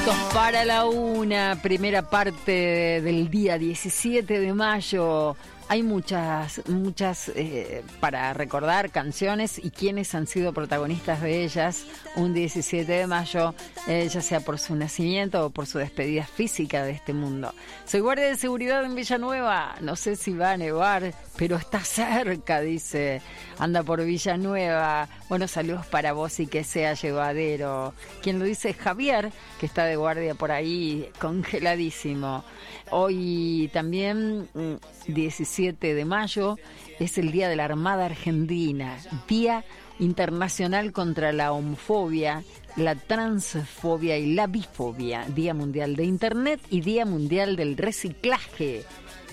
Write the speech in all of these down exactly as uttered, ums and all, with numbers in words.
Para la una, primera parte del día diecisiete de mayo. Hay muchas, muchas eh, para recordar canciones y quienes han sido protagonistas de ellas un diecisiete de mayo, eh, ya sea por su nacimiento o por su despedida física de este mundo. Soy guardia de seguridad en Villanueva, no sé si va a nevar, pero está cerca, dice, anda por Villanueva. Bueno, saludos para vos y que sea llevadero. Quien lo dice es Javier, que está de guardia por ahí, congeladísimo. Hoy también, diecisiete de mayo, es el Día de la Armada Argentina, Día Internacional contra la Homofobia, la Transfobia y la Bifobia, Día Mundial de Internet y Día Mundial del Reciclaje.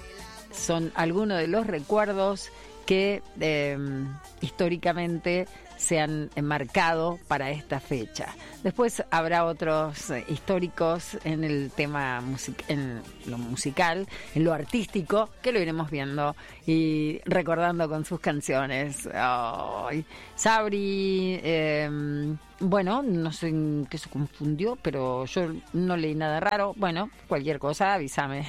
Son algunos de los recuerdos que eh, históricamente se han marcado para esta fecha. Después habrá otros eh, históricos en el tema music en lo musical, en lo artístico, que lo iremos viendo y recordando con sus canciones. Ay, Sabri, eh, bueno, no sé en qué se confundió, pero yo no leí nada raro. Bueno, cualquier cosa, avísame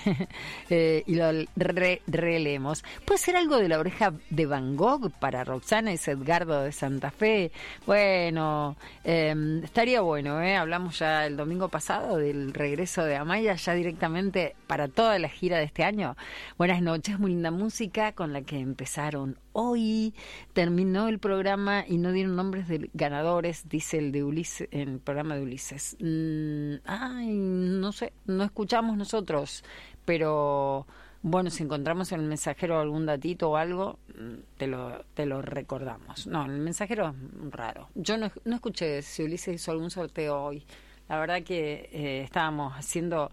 eh, y lo re releemos. ¿Puede ser algo de la oreja de Van Gogh para Roxana y Edgardo de Santa Fe? Bueno, eh, estaría bueno, ¿eh? Hablamos ya el domingo pasado del regreso de Amaya, ya directamente para toda la gira de este año. Buenas noches, muy linda música con la que empezaron hoy. Terminó el programa y no dieron nombres de ganadores, dice el de Ulises, en el programa de Ulises. Mm, ay, no sé, no escuchamos nosotros, pero bueno, si encontramos en el mensajero algún datito o algo, te lo, te lo recordamos. No, el mensajero es raro. Yo no, no escuché si Ulises hizo algún sorteo hoy. La verdad que eh, estábamos haciendo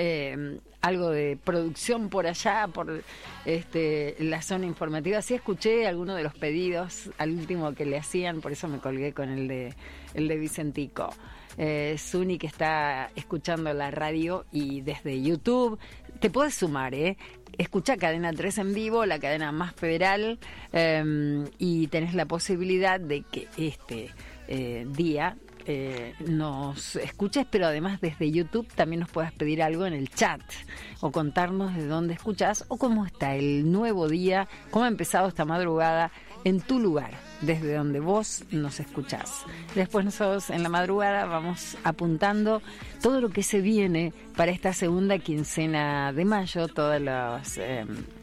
eh, algo de producción por allá, por este, la zona informativa. Sí escuché alguno de los pedidos, al último que le hacían, por eso me colgué con el de, el de Vicentico. Eh, Zuni, que está escuchando la radio y desde YouTube. Te puedes sumar, ¿eh? Escucha Cadena tres en vivo, la cadena más federal, eh, y tenés la posibilidad de que este eh, día eh, nos escuches, pero además desde YouTube también nos puedas pedir algo en el chat o contarnos de dónde escuchás o cómo está el nuevo día, cómo ha empezado esta madrugada en tu lugar, desde donde vos nos escuchás. Después nosotros en la madrugada vamos apuntando todo lo que se viene para esta segunda quincena de mayo, todas las, eh,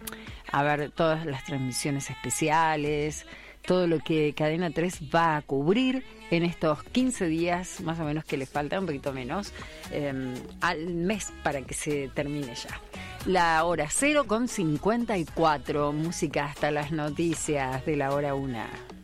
a ver, todas las transmisiones especiales, todo lo que Cadena tres va a cubrir en estos quince días, más o menos, que le falta, un poquito menos, eh, al mes para que se termine ya. La hora cero con cincuenta y cuatro, música hasta las noticias de la hora una.